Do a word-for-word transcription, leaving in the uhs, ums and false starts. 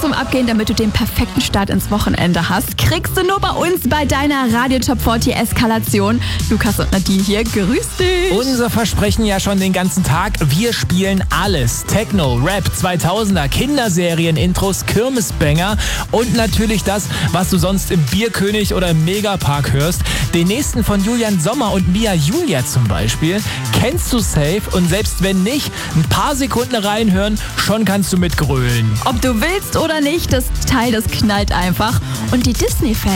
zum Abgehen, damit du den perfekten Start ins Wochenende hast, kriegst du nur bei uns bei deiner Radio Top vierzig Eskalation. Lukas und Nadine hier, grüß dich. Unser Versprechen ja schon den ganzen Tag, wir spielen alles. Techno, Rap, zweitausender, Kinderserien, Intros, Kirmesbanger und natürlich das, was du sonst im Bierkönig oder im Megapark hörst. Den nächsten von Julian Sommer und Mia Julia zum Beispiel kennst du safe und selbst wenn nicht, ein paar Sekunden reinhören, schon kannst du mitgrölen. Ob du willst oder nicht, das Teil, das knallt einfach. Und die Disney-Fans